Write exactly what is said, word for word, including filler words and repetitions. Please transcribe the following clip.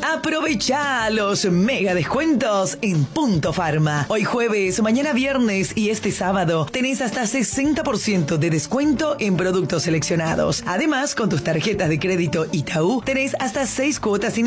Aprovecha los mega descuentos en Punto Pharma. Hoy jueves, mañana viernes y este sábado tenés hasta sesenta por ciento de descuento en productos seleccionados. Además, con tus tarjetas de crédito Itaú tenés hasta seis cuotas sin